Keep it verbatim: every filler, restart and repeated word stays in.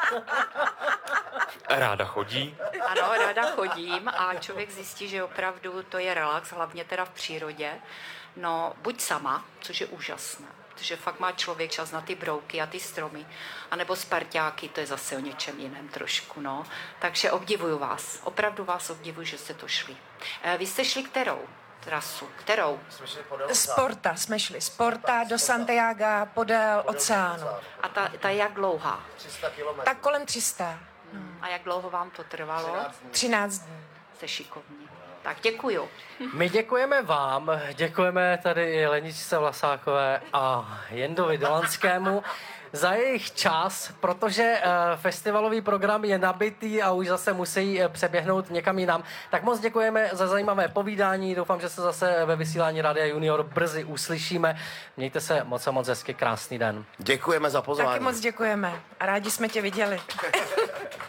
Ráda chodí? Ano, ráda chodím a člověk zjistí, že opravdu to je relax, hlavně teda v přírodě. No, buď sama, což je úžasné, protože fakt má člověk čas na ty brouky a ty stromy, anebo s parťáky, to je zase o něčem jiném trošku, no. Takže obdivuju vás, opravdu vás obdivuju, že jste to šli. E, vy jste šli kterou trasu? Kterou? Sporta jsme šli. Sporta do Santiaga podél oceánu. A ta, ta je jak dlouhá? Tak kolem tři sta. Hmm. A jak dlouho vám to trvalo? třináct dní. Jste šikovní. Tak děkuju. My děkujeme vám, děkujeme tady i Leničce Vlasákové a Jendovi Dolanskému za jejich čas, protože uh, festivalový program je nabitý a už zase musí uh, přeběhnout někam jinam. Tak moc děkujeme za zajímavé povídání, doufám, že se zase ve vysílání Rádia Junior brzy uslyšíme. Mějte se moc a moc hezky, krásný den. Děkujeme za pozvání. Taky moc děkujeme a rádi jsme tě viděli.